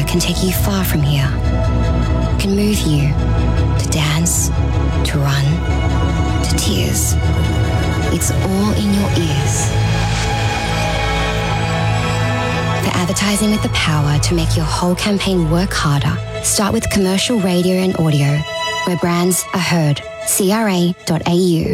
can take you far from here. Can move you to dance, to run, to tears. It's all in your ears. For advertising with the power to make your whole campaign work harder, start with commercial radio and audio, where brands are heard. CRA.au.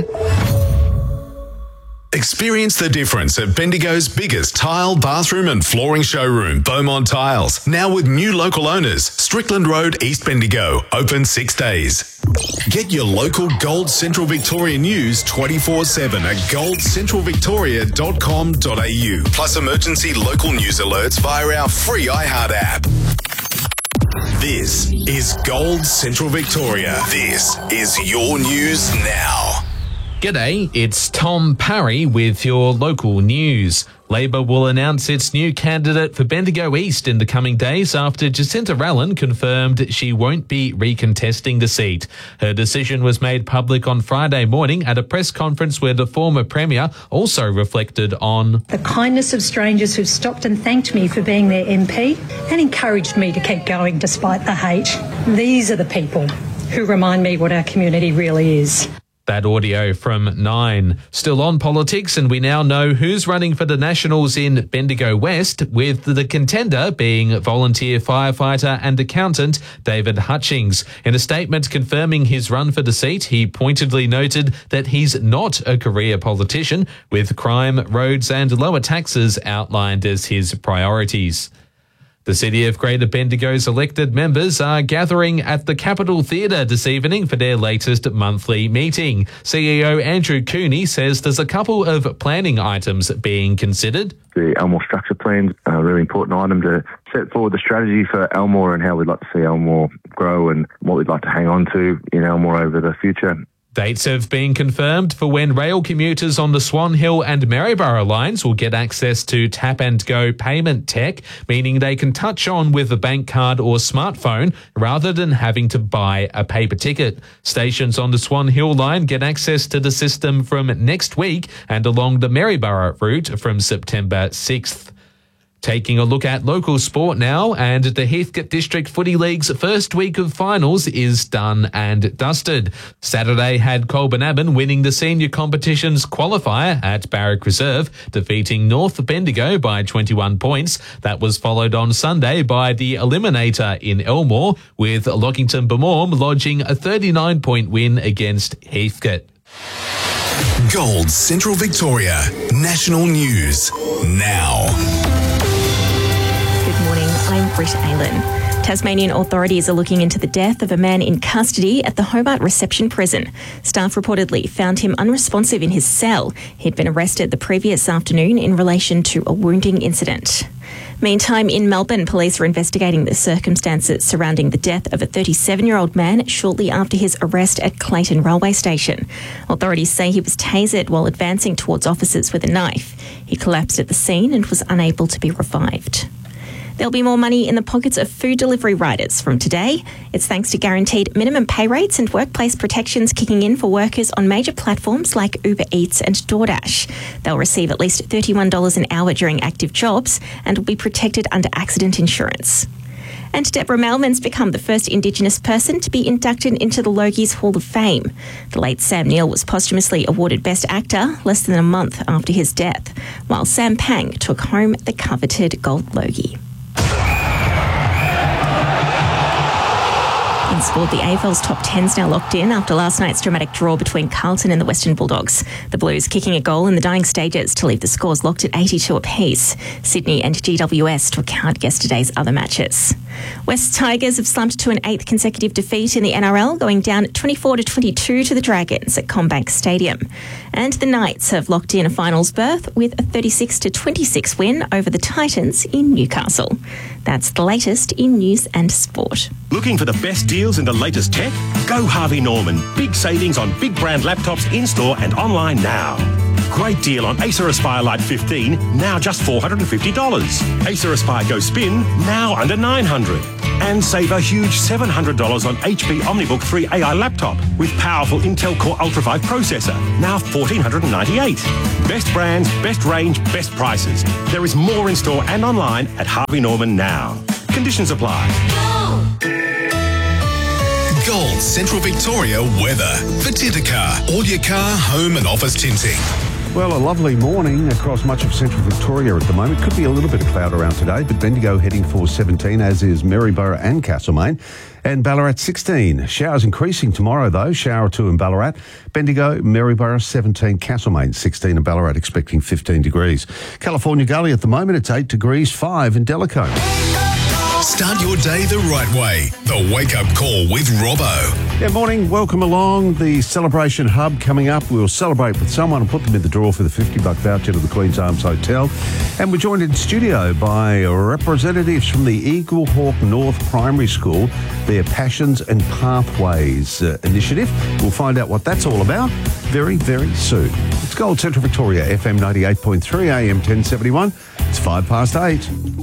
Experience the difference at Bendigo's biggest tile, bathroom and flooring showroom, Beaumont Tiles. Now with new local owners, Strickland Road, East Bendigo. Open 6 days. Get your local Gold Central Victoria news 24/7 at goldcentralvictoria.com.au. Plus emergency local news alerts via our free iHeart app. This is Gold Central Victoria. This is your news now. G'day, it's Tom Parry with your local news. Labor will announce its new candidate for Bendigo East in the coming days after Jacinta Allen confirmed she won't be recontesting the seat. Her decision was made public on Friday morning at a press conference where the former Premier also reflected on the kindness of strangers who've stopped and thanked me for being their MP and encouraged me to keep going despite the hate. These are the people who remind me what our community really is. That audio from 9. Still on politics, and we now know who's running for the Nationals in Bendigo West, with the contender being volunteer firefighter and accountant David Hutchings. In a statement confirming his run for the seat, he pointedly noted that he's not a career politician, with crime, roads and lower taxes outlined as his priorities. The City of Greater Bendigo's elected members are gathering at the Capitol Theatre this evening for their latest monthly meeting. CEO Andrew Cooney says there's a couple of planning items being considered. The Elmore structure plan, a really important item to set forward the strategy for Elmore and how we'd like to see Elmore grow and what we'd like to hang on to in Elmore over the future. Dates have been confirmed for when rail commuters on the Swan Hill and Maryborough lines will get access to tap-and-go payment tech, meaning they can touch on with a bank card or smartphone rather than having to buy a paper ticket. Stations on the Swan Hill line get access to the system from next week and along the Maryborough route from September 6th. Taking a look at local sport now, and the Heathcote District Footy League's first week of finals is done and dusted. Saturday had Colbinabbin winning the senior competition's qualifier at Barrack Reserve, defeating North Bendigo by 21 points. That was followed on Sunday by the eliminator in Elmore, with Lockington Bemorm lodging a 39-point win against Heathcote. Gold Central Victoria National News now. Good morning, I'm Britt Aylen. Tasmanian authorities are looking into the death of a man in custody at the Hobart Reception Prison. Staff reportedly found him unresponsive in his cell. He'd been arrested the previous afternoon in relation to a wounding incident. Meantime, in Melbourne, police are investigating the circumstances surrounding the death of a 37-year-old man shortly after his arrest at Clayton Railway Station. Authorities say he was tasered while advancing towards officers with a knife. He collapsed at the scene and was unable to be revived. There'll be more money in the pockets of food delivery riders from today. It's thanks to guaranteed minimum pay rates and workplace protections kicking in for workers on major platforms like Uber Eats and DoorDash. They'll receive at least $31 an hour during active jobs and will be protected under accident insurance. And Deborah Melman's become the first Indigenous person to be inducted into the Logies Hall of Fame. The late Sam Neill was posthumously awarded Best Actor less than a month after his death, while Sam Pang took home the coveted Gold Logie. In sport, the AFL's top 10's now locked in after last night's dramatic draw between Carlton and the Western Bulldogs. The Blues kicking a goal in the dying stages to leave the scores locked at 82 apiece. Sydney and GWS took out yesterday's other matches. West Tigers have slumped to an 8th consecutive defeat in the NRL, going down 24-22 to the Dragons at CommBank Stadium. And the Knights have locked in a finals berth with a 36-26 win over the Titans in Newcastle. That's the latest in news and sport. Looking for the best deals in the latest tech? Go Harvey Norman. Big savings on big brand laptops in-store and online now. Great deal on Acer Aspire Lite 15, now just $450. Acer Aspire Go Spin, now under $900. And save a huge $700 on HP OmniBook 3 AI laptop with powerful Intel Core Ultra 5 processor, now $1,498. Best brands, best range, best prices. There is more in store and online at Harvey Norman now. Conditions apply. Gold Central Victoria weather for Tintercar. All your car, home and office tinting. Well, a lovely morning across much of central Victoria at the moment. Could be a little bit of cloud around today, but Bendigo heading for 17, as is Maryborough and Castlemaine. And Ballarat 16. Showers increasing tomorrow, though. Shower or two in Ballarat. Bendigo, Maryborough 17, Castlemaine 16, and Ballarat expecting 15 degrees. California Gully at the moment, it's 8 degrees, 5 in Delacombe. Start your day the right way. The Wake Up Call with Robbo. Yeah, morning. Welcome along. The Celebration Hub coming up. We'll celebrate with someone and put them in the draw for the $50 voucher to the Queen's Arms Hotel. And we're joined in studio by representatives from the Eagle Hawk North Primary School, their Passions and Pathways initiative. We'll find out what that's all about very, very soon. It's Gold Central Victoria, FM 98.3, AM 1071. It's 8:05.